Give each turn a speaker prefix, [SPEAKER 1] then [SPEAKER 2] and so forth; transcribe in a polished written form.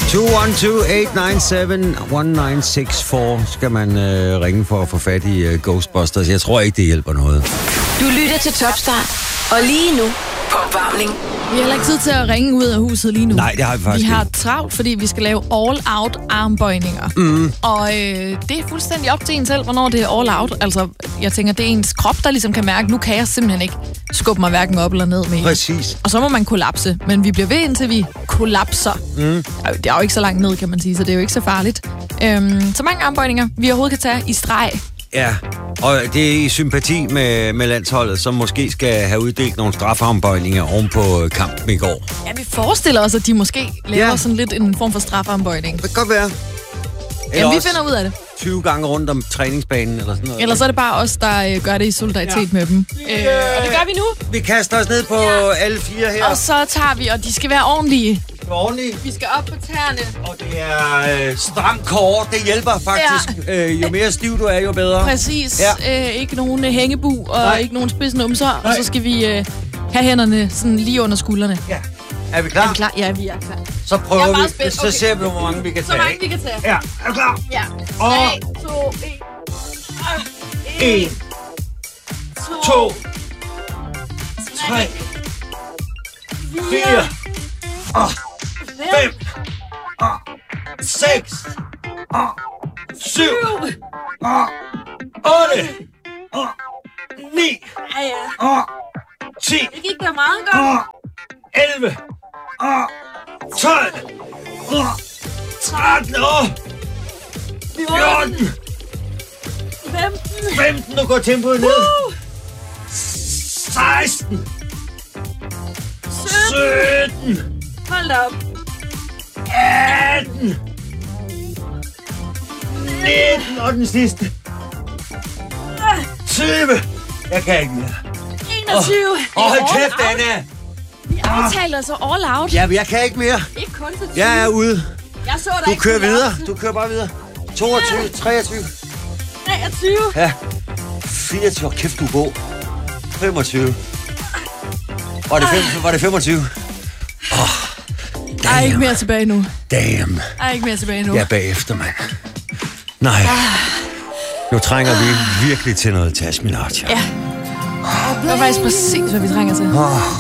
[SPEAKER 1] 212-897-1964 skal man ringe for at få fat i Ghostbusters. Jeg tror ikke, det hjælper noget.
[SPEAKER 2] Du lytter til Topstart, og lige nu på opvarmning.
[SPEAKER 3] Vi har heller ikke tid til at ringe ud af huset lige nu.
[SPEAKER 1] Nej, det har vi faktisk
[SPEAKER 3] Vi har
[SPEAKER 1] ikke.
[SPEAKER 3] travlt, fordi vi skal lave all-out armbøjninger. Og det er fuldstændig op til en selv, hvornår det er all-out. Altså, jeg tænker, det er ens krop, der ligesom kan mærke, nu kan jeg simpelthen ikke skubbe mig hverken op eller ned med.
[SPEAKER 1] Præcis.
[SPEAKER 3] Og så må man kollapse, men vi bliver ved, indtil vi kollapser. Det er jo ikke så langt ned, kan man sige, så det er jo ikke så farligt. Så mange armbøjninger, vi overhovedet kan tage i streg.
[SPEAKER 1] Ja, og det er i sympati med landsholdet, som måske skal have uddelt nogle strafarmbøjninger oven på kampen i går.
[SPEAKER 3] Ja, vi forestiller os, at de måske laver sådan lidt en form for strafarmbøjning.
[SPEAKER 1] Det kan godt være.
[SPEAKER 3] Jamen, vi finder ud af det.
[SPEAKER 1] 20 gange rundt om træningsbanen eller sådan noget.
[SPEAKER 3] Eller så er det bare os, der gør det i solidaritet med dem. Og det gør vi nu.
[SPEAKER 1] Vi kaster os ned på alle fire her.
[SPEAKER 3] Og så tager vi, og de skal være ordentlige.
[SPEAKER 1] Ordentligt.
[SPEAKER 3] Vi skal op på tæerne.
[SPEAKER 1] Og det er stram kort. Det hjælper faktisk. Jo mere stiv du er, jo bedre.
[SPEAKER 3] Præcis.
[SPEAKER 1] Ja.
[SPEAKER 3] Ikke nogen hængebu og ikke nogen spidsnumser. Og så skal vi have hænderne sådan lige under skuldrene.
[SPEAKER 1] Ja. Er vi klar?
[SPEAKER 3] Er vi klar? Ja, vi er klar.
[SPEAKER 1] Så prøver
[SPEAKER 3] Jeg er meget
[SPEAKER 1] vi.
[SPEAKER 3] spændt.
[SPEAKER 1] Så
[SPEAKER 3] Okay.
[SPEAKER 1] ser vi, hvor mange vi kan tage.
[SPEAKER 3] Så mange vi kan tage.
[SPEAKER 1] Ja, er du klar?
[SPEAKER 3] Ja.
[SPEAKER 1] Og
[SPEAKER 3] 3, 2, 1.
[SPEAKER 1] 1, 2, 3, 4, 5, 6, 7, 8, 9,
[SPEAKER 3] Ja, ja.
[SPEAKER 1] 10,
[SPEAKER 3] Det gik da meget godt.
[SPEAKER 1] 11, 12, 13, 14, 15, nu går tempoet ned. 16, 17,
[SPEAKER 3] Hold da op.
[SPEAKER 1] 18, 19 og den sidste. 20. Jeg kan ikke mere.
[SPEAKER 3] 21.
[SPEAKER 1] Hold kæft, Anna.
[SPEAKER 3] Vi aftaler så all out.
[SPEAKER 1] Ja, jeg kan ikke mere.
[SPEAKER 3] Ikke kun til 20.
[SPEAKER 1] Jeg er ude.
[SPEAKER 3] Jeg så dig
[SPEAKER 1] Du
[SPEAKER 3] ikke
[SPEAKER 1] kører
[SPEAKER 3] kunne
[SPEAKER 1] videre.
[SPEAKER 3] lave.
[SPEAKER 1] Du kører bare videre. 22, 23.
[SPEAKER 3] 23.
[SPEAKER 1] Ja. 24. Kæft, du er god. 25. Var det 25?
[SPEAKER 3] Der er ikke mere tilbage nu.
[SPEAKER 1] Damn.
[SPEAKER 3] Der er ikke mere tilbage nu.
[SPEAKER 1] Jeg er bagefter, mand. Nej. Nu trænger vi virkelig til noget Tasminatia.
[SPEAKER 3] Ja. Det var faktisk præcis, hvad vi trænger til.